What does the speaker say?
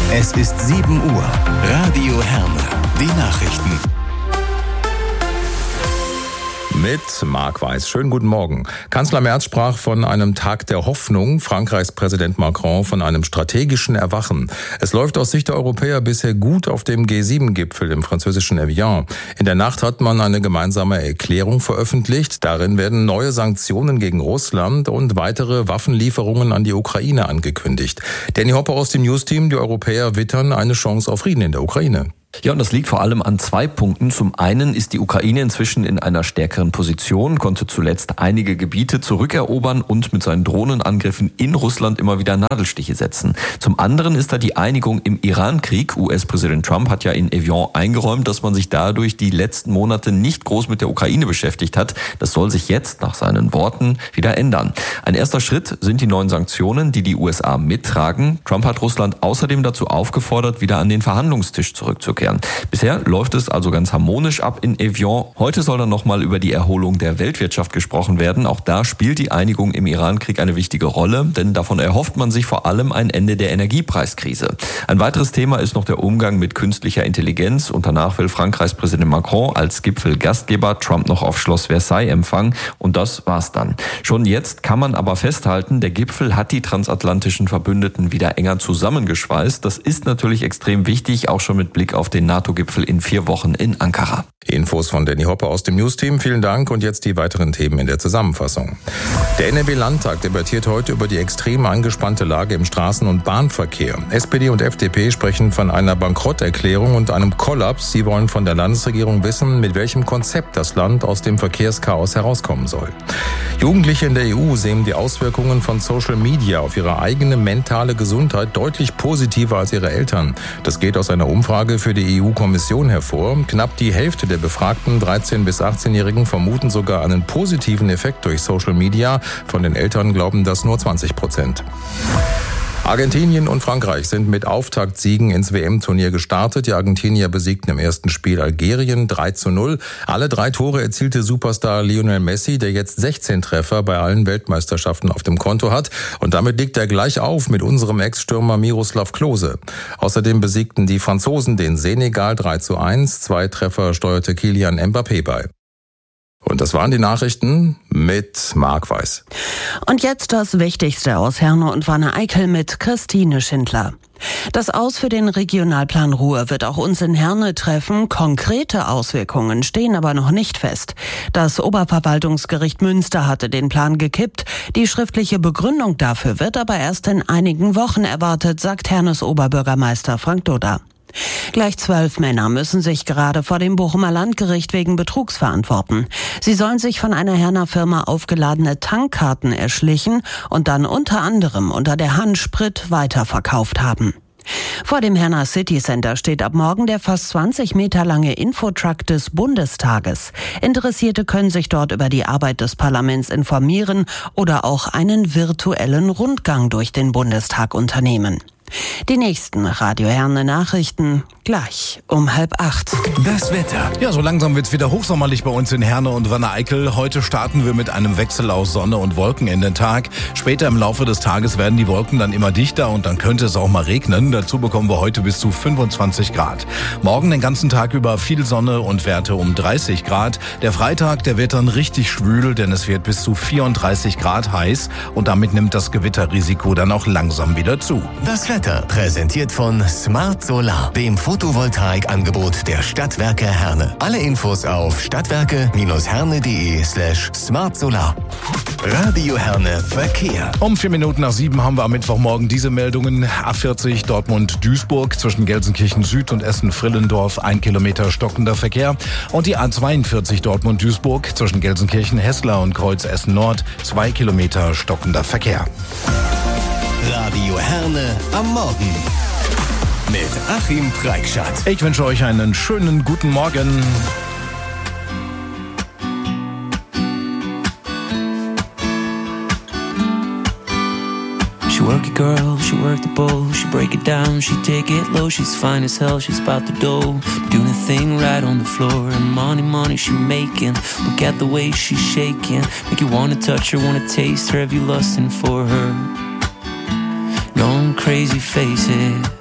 Es ist 7 Uhr. Radio Herne. Die Nachrichten. Mit Marc Weiß. Schönen guten Morgen. Kanzler Merz sprach von einem Tag der Hoffnung, Frankreichs Präsident Macron von einem strategischen Erwachen. Es läuft aus Sicht der Europäer bisher gut auf dem G7-Gipfel im französischen Evian. In der Nacht hat man eine gemeinsame Erklärung veröffentlicht. Darin werden neue Sanktionen gegen Russland und weitere Waffenlieferungen an die Ukraine angekündigt. Danny Hopper aus dem News-Team, die Europäer wittern eine Chance auf Frieden in der Ukraine. Ja, und das liegt vor allem an 2 Punkten. Zum einen ist die Ukraine inzwischen in einer stärkeren Position, konnte zuletzt einige Gebiete zurückerobern und mit seinen Drohnenangriffen in Russland immer wieder Nadelstiche setzen. Zum anderen ist da die Einigung im Iran-Krieg. US-Präsident Trump hat ja in Evian eingeräumt, dass man sich dadurch die letzten Monate nicht groß mit der Ukraine beschäftigt hat. Das soll sich jetzt nach seinen Worten wieder ändern. Ein erster Schritt sind die neuen Sanktionen, die die USA mittragen. Trump hat Russland außerdem dazu aufgefordert, wieder an den Verhandlungstisch zurückzukehren. Bisher läuft es also ganz harmonisch ab in Evian. Heute soll dann nochmal über die Erholung der Weltwirtschaft gesprochen werden. Auch da spielt die Einigung im Iran-Krieg eine wichtige Rolle, denn davon erhofft man sich vor allem ein Ende der Energiepreiskrise. Ein weiteres Thema ist noch der Umgang mit künstlicher Intelligenz und danach will Frankreichs Präsident Macron als Gipfelgastgeber Trump noch auf Schloss Versailles empfangen und das war's dann. Schon jetzt kann man aber festhalten, der Gipfel hat die transatlantischen Verbündeten wieder enger zusammengeschweißt. Das ist natürlich extrem wichtig, auch schon mit Blick auf den NATO-Gipfel in 4 Wochen in Ankara. Infos von Danny Hopper aus dem News-Team. Vielen Dank und jetzt die weiteren Themen in der Zusammenfassung. Der NRW-Landtag debattiert heute über die extrem angespannte Lage im Straßen- und Bahnverkehr. SPD und FDP sprechen von einer Bankrotterklärung und einem Kollaps. Sie wollen von der Landesregierung wissen, mit welchem Konzept das Land aus dem Verkehrschaos herauskommen soll. Jugendliche in der EU sehen die Auswirkungen von Social Media auf ihre eigene mentale Gesundheit deutlich positiver als ihre Eltern. Das geht aus einer Umfrage für die EU-Kommission hervor. Knapp die Hälfte der befragten 13- bis 18-Jährigen vermuten sogar einen positiven Effekt durch Social Media. Von den Eltern glauben das nur 20%. Argentinien und Frankreich sind mit Auftaktsiegen ins WM-Turnier gestartet. Die Argentinier besiegten im ersten Spiel Algerien 3:0. Alle 3 Tore erzielte Superstar Lionel Messi, der jetzt 16 Treffer bei allen Weltmeisterschaften auf dem Konto hat. Und damit liegt er gleich auf mit unserem Ex-Stürmer Miroslav Klose. Außerdem besiegten die Franzosen den Senegal 3:1. 2 Treffer steuerte Kylian Mbappé bei. Und das waren die Nachrichten mit Marc Weiß. Und jetzt das Wichtigste aus Herne und Wanne-Eickel mit Christine Schindler. Das Aus für den Regionalplan Ruhr wird auch uns in Herne treffen. Konkrete Auswirkungen stehen aber noch nicht fest. Das Oberverwaltungsgericht Münster hatte den Plan gekippt. Die schriftliche Begründung dafür wird aber erst in einigen Wochen erwartet, sagt Hernes Oberbürgermeister Frank Doder. Gleich 12 Männer müssen sich gerade vor dem Bochumer Landgericht wegen Betrugs verantworten. Sie sollen sich von einer Herner Firma aufgeladene Tankkarten erschlichen und dann unter anderem unter der Hand Sprit weiterverkauft haben. Vor dem Herner City Center steht ab morgen der fast 20 Meter lange Infotruck des Bundestages. Interessierte können sich dort über die Arbeit des Parlaments informieren oder auch einen virtuellen Rundgang durch den Bundestag unternehmen. Die nächsten Radio Herne Nachrichten gleich um 7:30. Das Wetter. Ja, so langsam wird's wieder hochsommerlich bei uns in Herne und Wanne-Eickel. Heute starten wir mit einem Wechsel aus Sonne und Wolken in den Tag. Später im Laufe des Tages werden die Wolken dann immer dichter und dann könnte es auch mal regnen. Dazu bekommen wir heute bis zu 25 Grad. Morgen den ganzen Tag über viel Sonne und Werte um 30 Grad. Der Freitag, der wird dann richtig schwül, denn es wird bis zu 34 Grad heiß und damit nimmt das Gewitterrisiko dann auch langsam wieder zu. Das Wetter präsentiert von Smart Solar, dem Photovoltaikangebot der Stadtwerke Herne. Alle Infos auf stadtwerke-herne.de/smartsolar. Radio Herne Verkehr. Um 4 Minuten nach 7 haben wir am Mittwochmorgen diese Meldungen. A40 Dortmund-Duisburg zwischen Gelsenkirchen Süd und Essen-Frillendorf 1 Kilometer stockender Verkehr. Und die A42 Dortmund-Duisburg zwischen Gelsenkirchen-Hessler und Kreuz Essen-Nord 2 Kilometer stockender Verkehr. Radio Herne am Morgen mit Achim Preikschat. Ich wünsche euch einen schönen guten Morgen. She work it, girl, she work the bowl, she break it down, she take it low, she's fine as hell, she's about the dough, doing a thing right on the floor, and money she making, look at the way she's shaking, make you wanna touch her, wanna taste her, have you lusting for her, going crazy, face it.